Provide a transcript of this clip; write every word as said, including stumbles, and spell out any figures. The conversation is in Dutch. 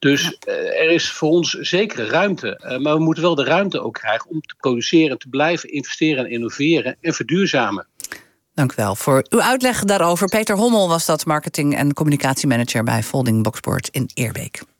Dus uh, er is voor ons zekere ruimte. Uh, maar we moeten wel de ruimte ook krijgen om te produceren, te blijven investeren en innoveren en verduurzamen. Dank u wel voor uw uitleg daarover. Peter Hommel was dat, marketing- en communicatiemanager bij Folding Boxboard in Eerbeek.